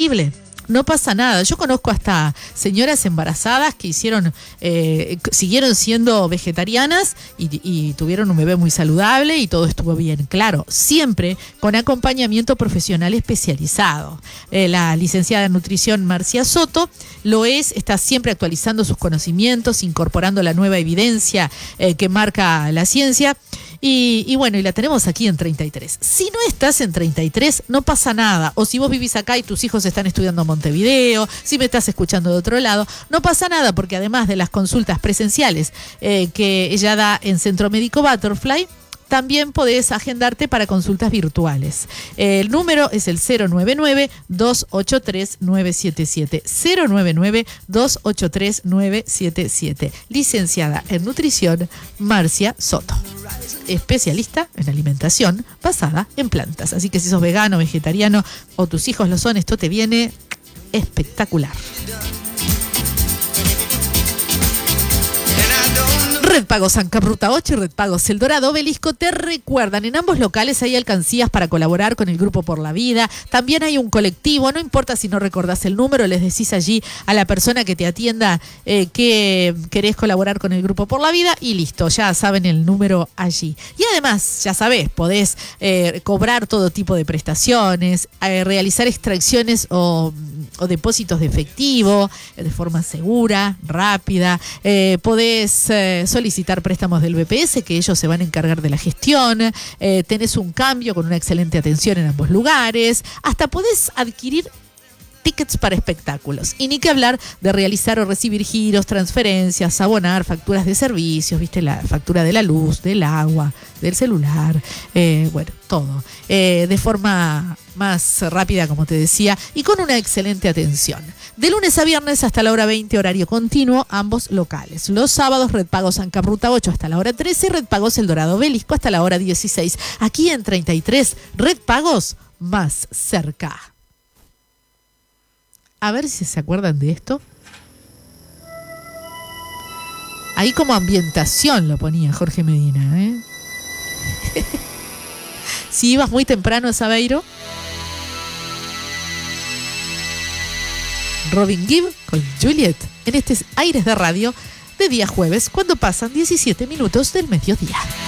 increíble. No pasa nada. Yo conozco hasta señoras embarazadas que siguieron siendo vegetarianas y tuvieron un bebé muy saludable y todo estuvo bien. Claro, siempre con acompañamiento profesional especializado. La licenciada en nutrición Marcia Soto está siempre actualizando sus conocimientos, incorporando la nueva evidencia que marca la ciencia. Y bueno, y la tenemos aquí en 33. Si no estás en 33, no pasa nada. O si vos vivís acá y tus hijos están estudiando en Montevideo, si me estás escuchando de otro lado, no pasa nada, porque además de las consultas presenciales que ella da en Centro Médico Butterfly, también podés agendarte para consultas virtuales. El número es el 099-283-977. 099-283-977. Licenciada en nutrición, Marcia Soto. Especialista en alimentación basada en plantas. Así que si sos vegano, vegetariano o tus hijos lo son, esto te viene espectacular. Red Pagos ANCAP Ruta 8 y Red Pagos El Dorado Obelisco te recuerdan, en ambos locales hay alcancías para colaborar con el Grupo Por la Vida. También hay un colectivo, no importa si no recordás el número, les decís allí a la persona que te atienda que querés colaborar con el Grupo Por la Vida y listo, ya saben el número allí. Y además, ya sabés, podés cobrar todo tipo de prestaciones, realizar extracciones o depósitos de efectivo de forma segura, rápida. Podés solicitar préstamos del BPS, que ellos se van a encargar de la gestión. Tenés un cambio con una excelente atención en ambos lugares. Hasta podés adquirir tickets para espectáculos. Y ni que hablar de realizar o recibir giros, transferencias, abonar facturas de servicios, viste, la factura de la luz, del agua, del celular, bueno, todo. De forma más rápida, como te decía, y con una excelente atención. De lunes a viernes hasta la hora 20, horario continuo, ambos locales. Los sábados, Red Pagos ANCAP Ruta 8 hasta la hora 13 y Red Pagos El Dorado Obelisco hasta la hora 16. Aquí en 33, Red Pagos más cerca. A ver si se acuerdan de esto. Ahí como ambientación lo ponía Jorge Medina, ¿eh? Si ibas muy temprano a Sabeiro. Robin Gibb con Juliet en este Aires de Radio de día jueves, cuando pasan 17 minutos del mediodía.